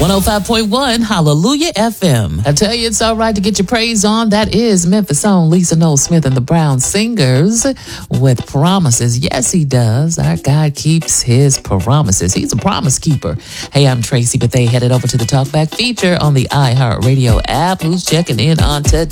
105.1 Hallelujah FM. I tell you, it's all right to get your praise on. That is Memphis own Lisa Noel Smith and the Brown Singers with Promises. Yes, he does. Our God keeps his promises. He's a promise keeper. Hey, I'm Tracy Bethea, headed over to the Talkback feature on the iHeartRadio app. Who's checking in on today?